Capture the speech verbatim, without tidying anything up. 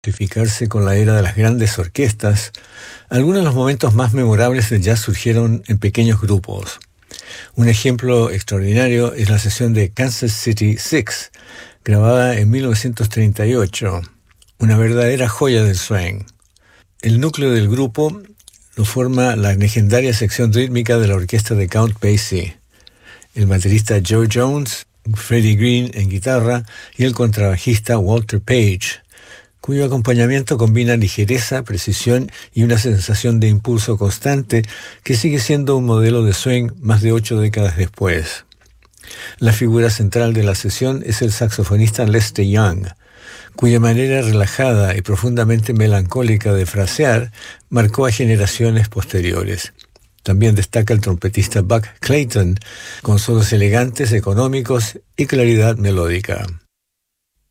identificarse con la era de las grandes orquestas, algunos de los momentos más memorables del jazz surgieron en pequeños grupos. Un ejemplo extraordinario es la sesión de Kansas City Six, grabada en mil novecientos treinta y ocho, una verdadera joya del swing. El núcleo del grupo lo forma la legendaria sección rítmica de la orquesta de Count Basie, el baterista Joe Jones, Freddie Green en guitarra y el contrabajista Walter Page, cuyo acompañamiento combina ligereza, precisión y una sensación de impulso constante que sigue siendo un modelo de swing más de ocho décadas después. La figura central de la sesión es el saxofonista Lester Young, cuya manera relajada y profundamente melancólica de frasear marcó a generaciones posteriores. También destaca el trompetista Buck Clayton, con solos elegantes, económicos y claridad melódica.